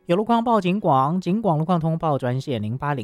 有路况报警广，警广路况通报专线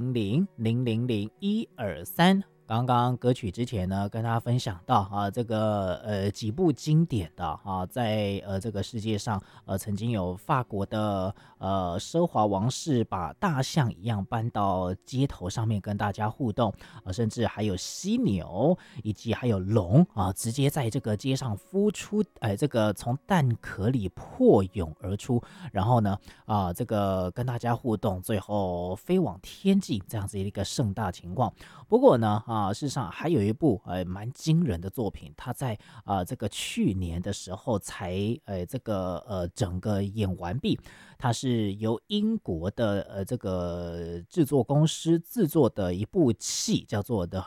0800000123。刚刚歌曲之前呢，跟大家分享到这个几部经典的在这个世界上曾经有法国的奢华王室把大象一样搬到街头上面跟大家互动，甚至还有犀牛以及还有龙直接在这个街上孵出，这个从蛋壳里破蛹而出，然后呢这个跟大家互动，最后飞往天际这样子一个盛大情况。不过呢事实上还有一部蛮惊人的作品，它在这个去年的时候才这个整个演完毕。它是由英国的这个制作公司制作的一部戏，叫做《The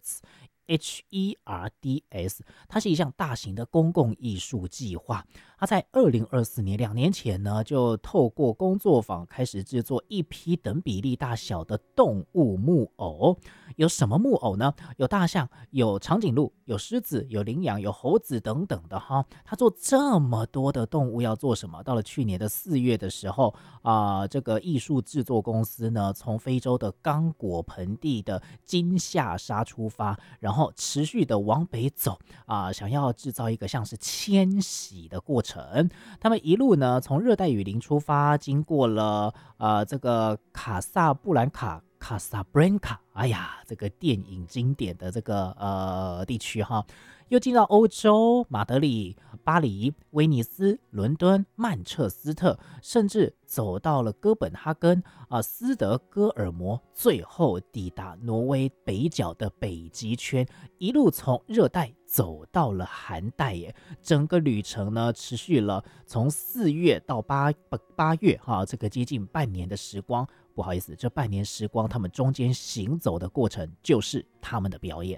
Hertz》。Hertz，它是一项大型的公共艺术计划。它在2024年2年前呢，就透过工作坊开始制作一批等比例大小的动物木偶。有什么木偶呢？有大象，有长颈鹿，有狮子，有羚羊，有猴子等等的哈。他做这么多的动物要做什么？到了去年的4月的时候这个艺术制作公司呢，从非洲的刚果盆地的金夏沙出发，然后持续的往北走想要制造一个像是迁徙的过程。他们一路呢从热带雨林出发，经过了这个卡萨布兰卡。卡萨布兰卡，哎呀，这个电影经典的这个地区哈，又进到欧洲，马德里、巴黎、威尼斯、伦敦、曼彻斯特，甚至走到了哥本哈根斯德哥尔摩，最后抵达挪威北角的北极圈，一路从热带走到了寒带耶。整个旅程呢持续了从4月到8月这个接近半年的时光。不好意思，这半年时光他们中间行走的过程就是他们的表演。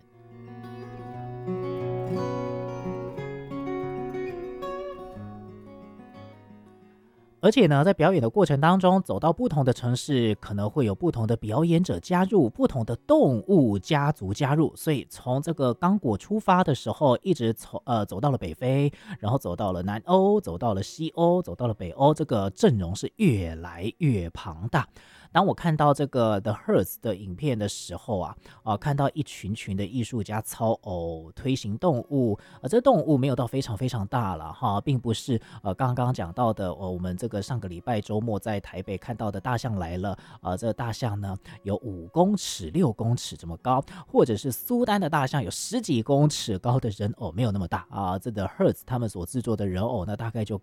而且呢，在表演的过程当中，走到不同的城市，可能会有不同的表演者加入，不同的动物家族加入。所以从这个刚果出发的时候，一直走到了北非，然后走到了南欧，走到了西欧，走到了北欧，这个阵容是越来越庞大。当我看到这个 The Hertz 的影片的时候看到一群群的艺术家操偶推行动物，这动物没有到非常非常大了哈，并不是刚刚讲到的我们这个上个礼拜周末在台北看到的大象来了这个大象呢有5公尺、6公尺这么高，或者是苏丹的大象有10几公尺高的人偶，没有那么大这个 Hertz 他们所制作的人偶呢，大概就